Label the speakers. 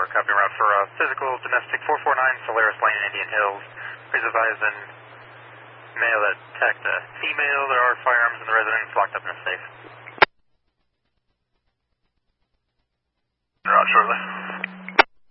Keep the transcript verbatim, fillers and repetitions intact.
Speaker 1: copy route for uh, physical domestic four four nine Solaris Lane in Indian Hills. Please advise and male that attacked a female. There are firearms in the residence locked up in a safe.